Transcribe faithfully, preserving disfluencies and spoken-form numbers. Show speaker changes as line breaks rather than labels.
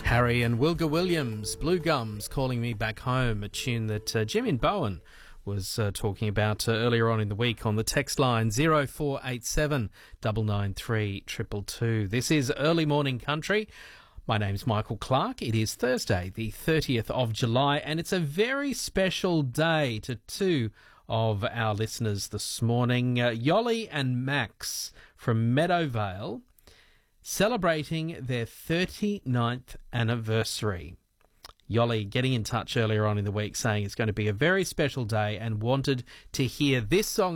Harry and Wilga Williams, Blue Gums, Calling Me Back Home, a tune that uh, Jimmy Bowen was uh, talking about uh, earlier on in the week on the text line zero four eight seven nine nine three two two two. This is Early Morning Country. My name's Michael Clark. It is Thursday, the thirtieth of July, and it's a very special day to two of our listeners this morning. Uh, Yolly and Max from Meadowvale, celebrating their thirty-ninth anniversary. Yolly getting in touch earlier on in the week saying it's going to be a very special day and wanted to hear this song